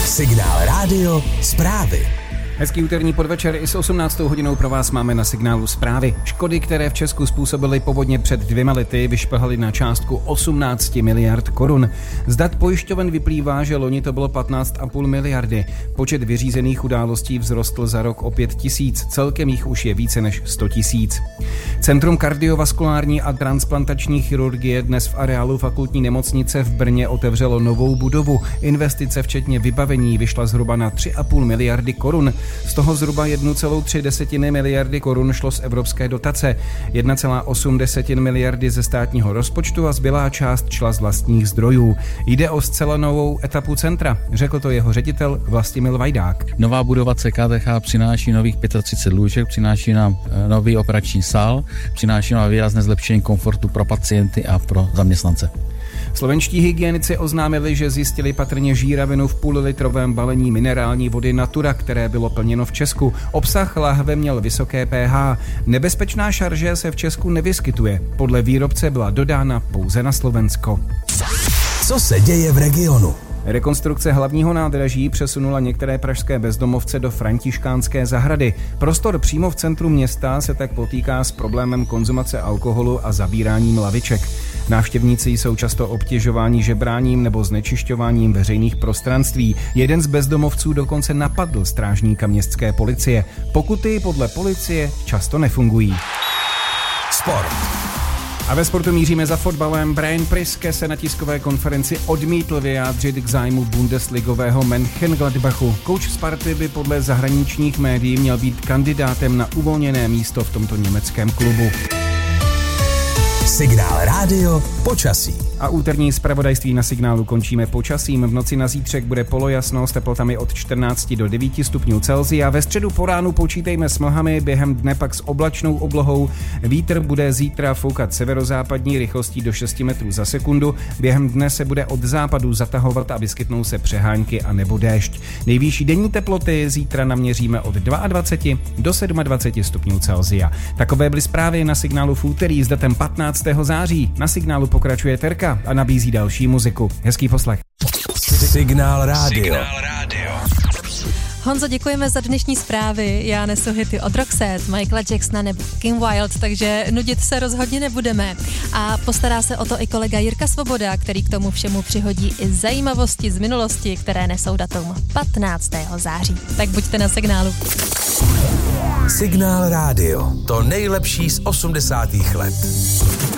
Signál Rádio zprávy. Hezký úterní podvečer, i s 18. hodinou pro vás máme na Signálu zprávy. Škody, které v Česku způsobily povodně před 2 lety, vyšplhaly na částku 18 miliard korun. Z dat pojišťoven vyplývá, že loni to bylo 15,5 miliardy. Počet vyřízených událostí vzrostl za rok o 5 000, celkem jich už je více než 100 000. Centrum kardiovaskulární a transplantační chirurgie dnes v areálu fakultní nemocnice v Brně otevřelo novou budovu. Investice včetně vybavení vyšla zhruba na 3,5 miliardy korun. Z toho zhruba 1,3 miliardy korun šlo z evropské dotace, 1,8 miliardy ze státního rozpočtu a zbylá část šla z vlastních zdrojů. Jde o zcela novou etapu centra, řekl to jeho ředitel Vlastimil Vajdák. Nová budova CKTH přináší nových 35 lůžek, přináší nám nový operační sál, přináší nám výrazné zlepšení komfortu pro pacienty a pro zaměstnance. Slovenští hygienici oznámili, že zjistili patrně žíravinu v půllitrovém balení minerální vody Natura, které bylo plněno v Česku. Obsah lahve měl vysoké pH. Nebezpečná šarže se v Česku nevyskytuje. Podle výrobce byla dodána pouze na Slovensko. Co se děje v regionu? Rekonstrukce hlavního nádraží přesunula některé pražské bezdomovce do Františkánské zahrady. Prostor přímo v centru města se tak potýká s problémem konzumace alkoholu a zabíráním laviček. Návštěvníci jsou často obtěžováni žebráním nebo znečišťováním veřejných prostranství. Jeden z bezdomovců dokonce napadl strážníka městské policie. Pokuty podle policie často nefungují. Sport. A ve sportu míříme za fotbalem. Brian Priske se na tiskové konferenci odmítl vyjádřit k zájmu bundesligového Mönchengladbachu. Kouč Sparty by podle zahraničních médií měl být kandidátem na uvolněné místo v tomto německém klubu. Signál Rádio počasí. A úterní zpravodajství na Signálu končíme počasím. V noci na zítřek bude polojasno s teplotami od 14 do 9 stupňů Celsia. Ve středu po ránu počítejme s mlhami, během dne pak s oblačnou oblohou. Vítr bude zítra foukat severozápadní rychlostí do 6 metrů za sekundu. Během dne se bude od západu zatahovat a vyskytnou se přehánky a nebo déšť. Nejvyšší denní teploty zítra naměříme od 22 do 27 stupňů Celsia. Takové byly zprávy na Signálu v úterý s datem 15. září. Na Signálu pokračuje Terka a nabízí další muziku. Hezký poslech. Signál Rádio. Honzo, děkujeme za dnešní zprávy. Já nesu hity od Roxette, Michaela Jacksona nebo Kim Wilde, takže nudit se rozhodně nebudeme. A postará se o to i kolega Jirka Svoboda, který k tomu všemu přihodí i zajímavosti z minulosti, které nesou datum 15. září. Tak buďte na Signálu. Signál Rádio. To nejlepší z 80. let.